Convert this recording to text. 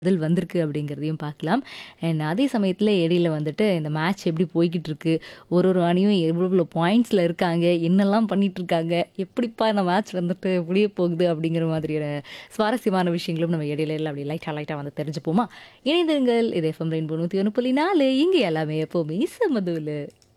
பதில் வந்திருக்கு அப்படிங்கிறதையும் பார்க்கலாம். அண்ட் அதே சமயத்தில இடையில வந்துட்டு இந்த மேட்ச் எப்படி போய்க்கிட்டு இருக்கு? ஒரு ஒரு அணியும் எவ்வளோ பாயிண்ட்ஸ்ல இருக்காங்க? என்னெல்லாம் பண்ணிட்டு இருக்காங்க? எப்படிப்பா இந்த மேட்ச் வந்துட்டு முடிய போகுது? அப்படிங்கிற மாதிரியான சுவாரஸ்யமான விஷயங்களும் நம்ம இடையில அப்படி லைட்டா லைட்டா வந்து தெரிஞ்சுப்போமா? இணைந்திருங்கள். இது எஃப்எம் ரெயின்போ 101.4 இங்க எல்லாமே எப்பவுமே சமதூளு.